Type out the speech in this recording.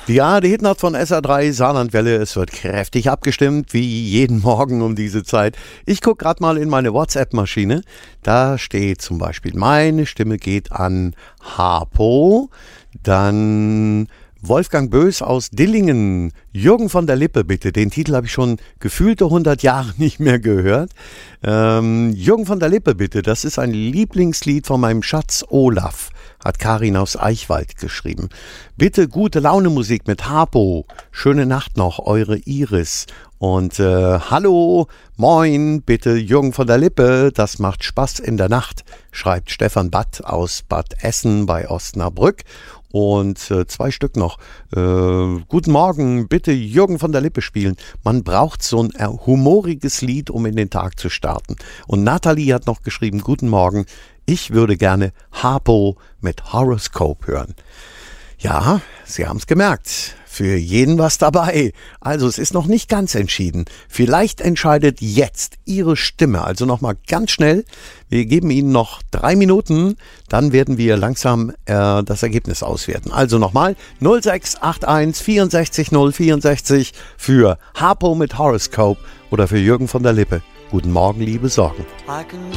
Ja, die Hitnacht von SR3 Saarlandwelle. Es wird kräftig abgestimmt, wie jeden Morgen um diese Zeit. Ich gucke gerade mal in meine WhatsApp-Maschine. Da steht zum Beispiel, meine Stimme geht an Harpo. Dann Wolfgang Bös aus Dillingen. Jürgen von der Lippe, bitte. Den Titel habe ich schon gefühlte 100 Jahre nicht mehr gehört. Jürgen von der Lippe, bitte. Das ist ein Lieblingslied von meinem Schatz Olaf. Hat Karin aus Eichwald geschrieben. Bitte gute Laune Musik mit Harpo. Schöne Nacht noch, eure Iris. Und hallo, moin, bitte Jürgen von der Lippe. Das macht Spaß in der Nacht, schreibt Stefan Batt aus Bad Essen bei Osnabrück. Und 2 Stück noch. Guten Morgen, bitte Jürgen von der Lippe spielen. Man braucht so ein humoriges Lied, um in den Tag zu starten. Und Nathalie hat noch geschrieben, guten Morgen, ich würde gerne Harpo mit Horoscope hören. Ja, Sie haben es gemerkt. Für jeden was dabei. Also es ist noch nicht ganz entschieden. Vielleicht entscheidet jetzt Ihre Stimme. Also nochmal ganz schnell. Wir geben Ihnen noch 3 Minuten. Dann werden wir langsam das Ergebnis auswerten. Also nochmal 0681 64 064 für Harpo mit Horoscope oder für Jürgen von der Lippe. Guten Morgen, liebe Sorgen.